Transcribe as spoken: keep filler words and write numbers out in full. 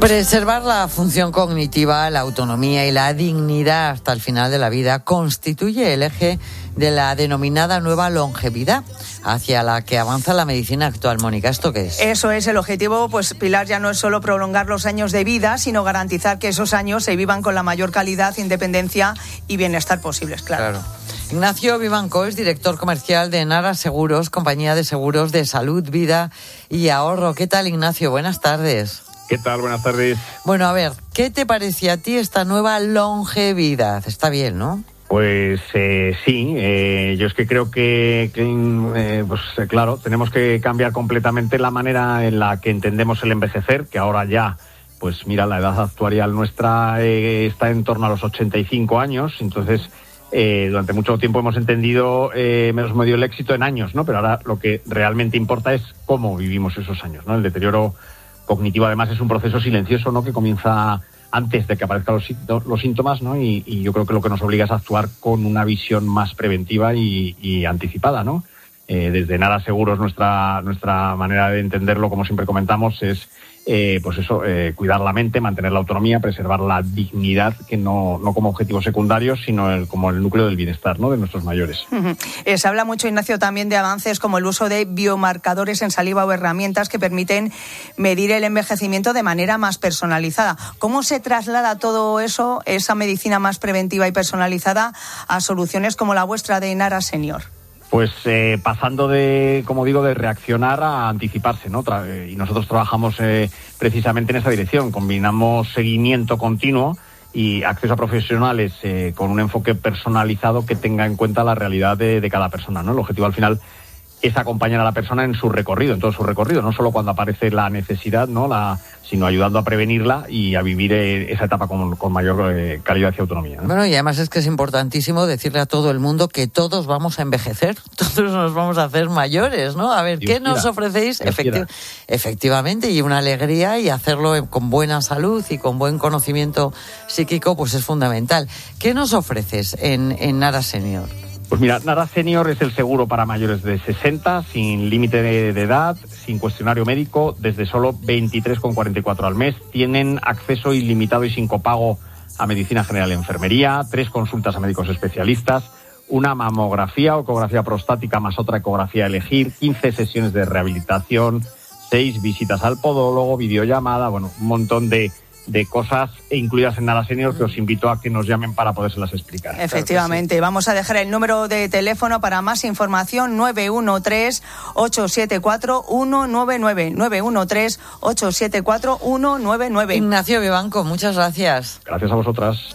Preservar la función cognitiva, la autonomía y la dignidad hasta el final de la vida constituye el eje de la denominada nueva longevidad, hacia la que avanza la medicina actual. Mónica, ¿esto qué es? Eso es el objetivo, pues Pilar, ya no es solo prolongar los años de vida, sino garantizar que esos años se vivan con la mayor calidad, independencia y bienestar posibles, claro. Claro. Ignacio Vivanco es director comercial de Nara Seguros, compañía de seguros de salud, vida y ahorro. ¿Qué tal, Ignacio? Buenas tardes. ¿Qué tal? Buenas tardes. Bueno, a ver, ¿qué te parece a ti esta nueva longevidad? Está bien, ¿no? Pues eh, sí, eh, yo es que creo que, que eh, pues eh, claro, tenemos que cambiar completamente la manera en la que entendemos el envejecer, que ahora ya, pues mira, la edad actuarial nuestra eh, está en torno a los ochenta y cinco años, entonces eh, durante mucho tiempo hemos entendido, eh, hemos medido el éxito en años, ¿no? Pero ahora lo que realmente importa es cómo vivimos esos años, ¿no? El deterioro cognitivo además es un proceso silencioso, ¿no? Que comienza antes de que aparezcan los, los síntomas, ¿no? Y, y yo creo que lo que nos obliga es a actuar con una visión más preventiva y, y anticipada, ¿no? Eh, desde Nara Seguros nuestra nuestra manera de entenderlo, como siempre comentamos, es eh, pues eso, eh, cuidar la mente, mantener la autonomía, preservar la dignidad, que no, no como objetivo secundario, sino el, como el núcleo del bienestar, ¿no? De nuestros mayores. Uh-huh. Eh, se habla mucho, Ignacio, también de avances como el uso de biomarcadores en saliva o herramientas que permiten medir el envejecimiento de manera más personalizada. ¿Cómo se traslada todo eso, esa medicina más preventiva y personalizada, a soluciones como la vuestra de Nara Senior? Pues eh, pasando de, como digo, de reaccionar a anticiparse, ¿no? Tra- y nosotros trabajamos eh, precisamente en esa dirección. Combinamos seguimiento continuo y acceso a profesionales eh, con un enfoque personalizado que tenga en cuenta la realidad de, de cada persona, ¿no? El objetivo al final es acompañar a la persona en su recorrido, en todo su recorrido, no solo cuando aparece la necesidad, ¿no? La, sino ayudando a prevenirla y a vivir eh, esa etapa con, con mayor eh, calidad y autonomía, ¿no? Bueno, y además es que es importantísimo decirle a todo el mundo que todos vamos a envejecer, todos nos vamos a hacer mayores, ¿no? A ver, Dios ¿qué nos quiera, ofrecéis? Dios Efecti- quiera. Efectivamente, y una alegría, y hacerlo con buena salud y con buen conocimiento psíquico, pues es fundamental. ¿Qué nos ofreces en, en Nara Senior? Pues mira, Nara Senior es el seguro para mayores de sesenta, sin límite de, de edad, sin cuestionario médico, desde solo veintitrés con cuarenta y cuatro al mes. Tienen acceso ilimitado y sin copago a medicina general y enfermería, tres consultas a médicos especialistas, una mamografía o ecografía prostática más otra ecografía a elegir, quince sesiones de rehabilitación, seis visitas al podólogo, videollamada, bueno, un montón de... de cosas incluidas en Nara Senior que os invito a que nos llamen para podérselas explicar. Efectivamente, claro, sí. Vamos a dejar el número de teléfono para más información, nueve uno tres, ocho siete cuatro, uno nueve nueve, nueve uno tres, ocho siete cuatro, uno nueve nueve. Ignacio Vivanco, muchas gracias. Gracias a vosotras.